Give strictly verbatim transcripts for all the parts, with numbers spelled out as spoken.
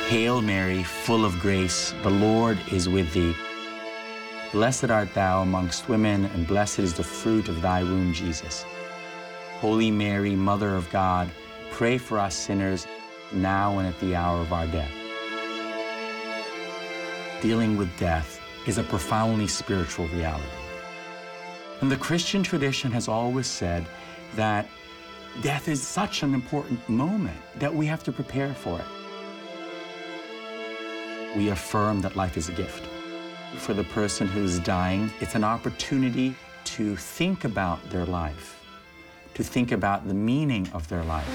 Hail Mary, full of grace, the Lord is with thee. Blessed art thou amongst women, and blessed is the fruit of thy womb, Jesus. Holy Mary, Mother of God, pray for us sinners, now and at the hour of our death. Dealing with death is a profoundly spiritual reality. And the Christian tradition has always said that death is such an important moment that we have to prepare for it. We affirm that life is a gift. For the person who's dying, it's an opportunity to think about their life, to think about the meaning of their life.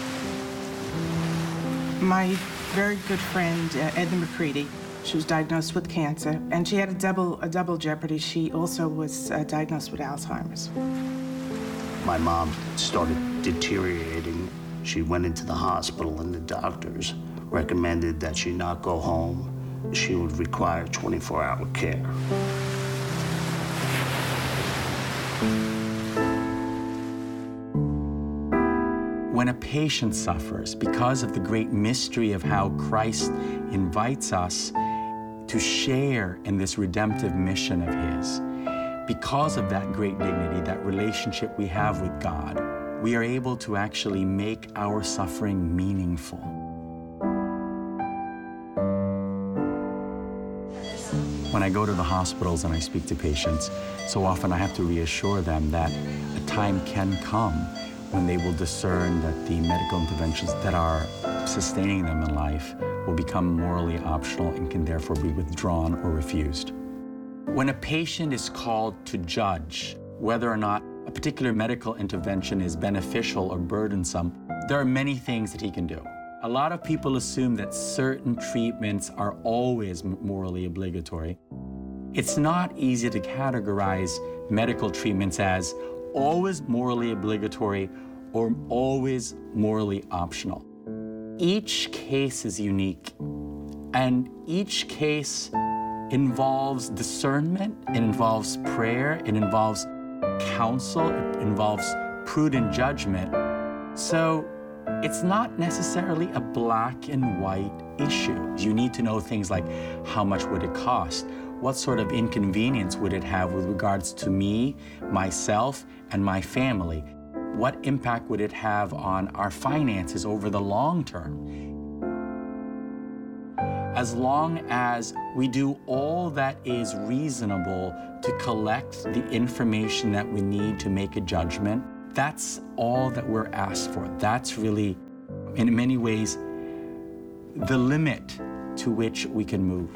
My very good friend, uh, Edna McCready, she was diagnosed with cancer, and she had a double, a double jeopardy. She also was uh, diagnosed with Alzheimer's. My mom started deteriorating. She went into the hospital, and the doctors recommended that she not go home. She would require twenty-four hour care. When a patient suffers, because of the great mystery of how Christ invites us to share in this redemptive mission of his, because of that great dignity, that relationship we have with God, we are able to actually make our suffering meaningful. When I go to the hospitals and I speak to patients, so often I have to reassure them that a time can come when they will discern that the medical interventions that are sustaining them in life will become morally optional and can therefore be withdrawn or refused. When a patient is called to judge whether or not a particular medical intervention is beneficial or burdensome, there are many things that he can do. A lot of people assume that certain treatments are always morally obligatory. It's not easy to categorize medical treatments as always morally obligatory or always morally optional. Each case is unique, and each case involves discernment, it involves prayer, it involves counsel, it involves prudent judgment. So it's not necessarily a black and white issue. You need to know things like how much would it cost? What sort of inconvenience would it have with regards to me, myself, and my family? What impact would it have on our finances over the long term? As long as we do all that is reasonable to collect the information that we need to make a judgment, that's all that we're asked for. That's really, in many ways, the limit to which we can move.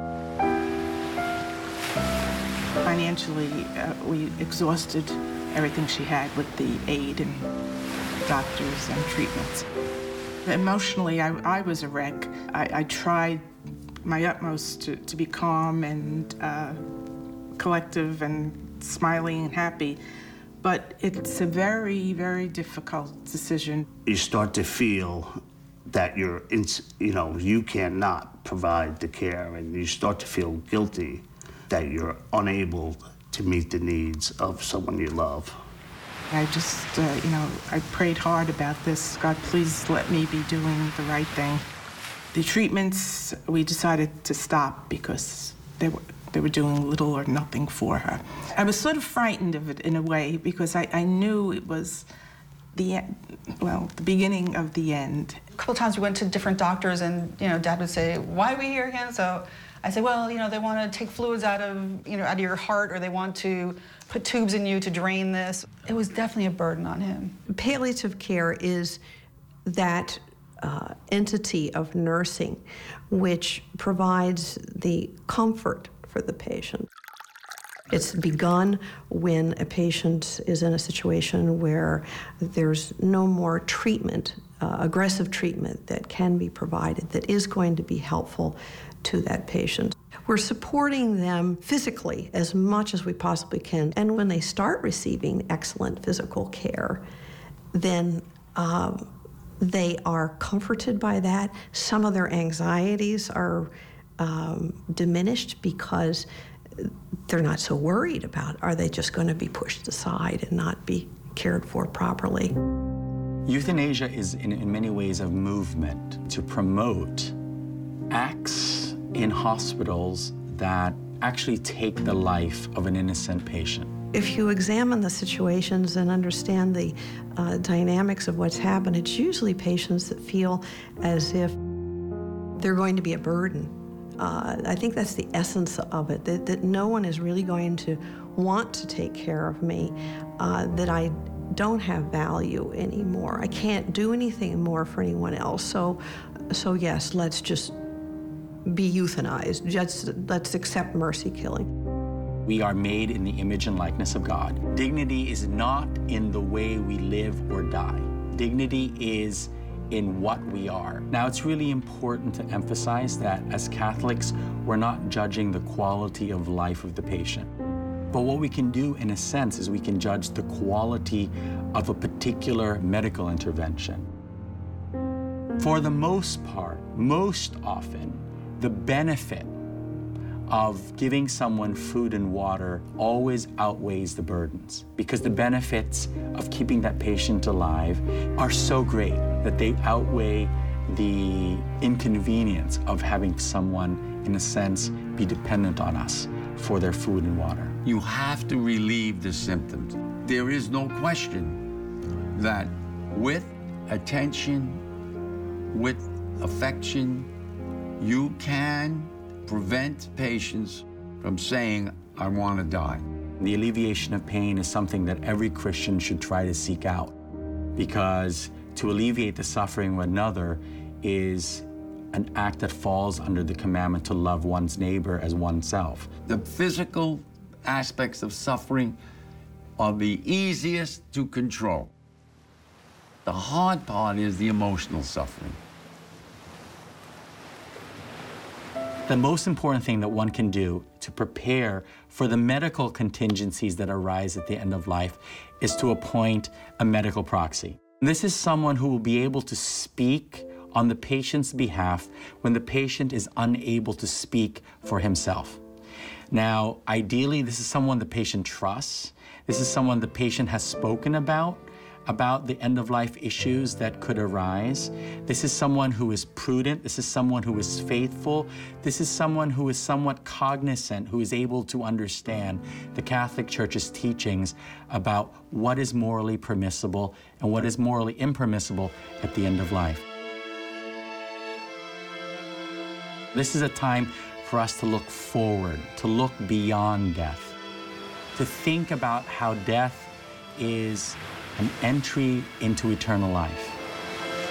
Financially, uh, we exhausted everything she had with the aid and doctors and treatments. Emotionally, I, I was a wreck. I, I tried my utmost to, to be calm and uh, collective and smiling and happy, but it's a very, very difficult decision. You start to feel that you're, in, you know, you cannot provide the care, and you start to feel guilty that you're unable to meet the needs of someone you love. I just, uh, you know, I prayed hard about this. God, please let me be doing the right thing. The treatments, we decided to stop because they were, they were doing little or nothing for her. I was sort of frightened of it in a way because I, I knew it was the end, well, the beginning of the end. A couple times we went to different doctors and, you know, Dad would say, why are we here again? So I said, well, you know, they want to take fluids out of, you know, out of your heart, or they want to put tubes in you to drain this. It was definitely a burden on him. Palliative care is that uh, entity of nursing which provides the comfort for the patient. It's begun when a patient is in a situation where there's no more treatment, uh, aggressive treatment that can be provided that is going to be helpful to that patient. We're supporting them physically as much as we possibly can. And when they start receiving excellent physical care, then um, they are comforted by that. Some of their anxieties are um, diminished because they're not so worried about, are they just going to be pushed aside and not be cared for properly? Euthanasia is in, in many ways a movement to promote acts in hospitals that actually take the life of an innocent patient. If you examine the situations and understand the uh, dynamics of what's happened, it's usually patients that feel as if they're going to be a burden. Uh, I think that's the essence of it, that, that no one is really going to want to take care of me, uh, that I don't have value anymore. I can't do anything more for anyone else. So, so yes, let's just be euthanized. Just, let's accept mercy killing. We are made in the image and likeness of God. Dignity is not in the way we live or die. Dignity is in what we are. Now, it's really important to emphasize that as Catholics, we're not judging the quality of life of the patient. But what we can do, in a sense, is we can judge the quality of a particular medical intervention. For the most part, most often, the benefit of giving someone food and water always outweighs the burdens, because the benefits of keeping that patient alive are so great that they outweigh the inconvenience of having someone, in a sense, be dependent on us for their food and water. You have to relieve the symptoms. There is no question that with attention, with affection, you can prevent patients from saying, I want to die. The alleviation of pain is something that every Christian should try to seek out, because to alleviate the suffering of another is an act that falls under the commandment to love one's neighbor as oneself. The physical aspects of suffering are the easiest to control. The hard part is the emotional suffering. The most important thing that one can do to prepare for the medical contingencies that arise at the end of life is to appoint a medical proxy. This is someone who will be able to speak on the patient's behalf when the patient is unable to speak for himself. Now, ideally, this is someone the patient trusts. This is someone the patient has spoken about, about the end-of-life issues that could arise. This is someone who is prudent. This is someone who is faithful. This is someone who is somewhat cognizant, who is able to understand the Catholic Church's teachings about what is morally permissible and what is morally impermissible at the end of life. This is a time for us to look forward, to look beyond death, to think about how death is an entry into eternal life.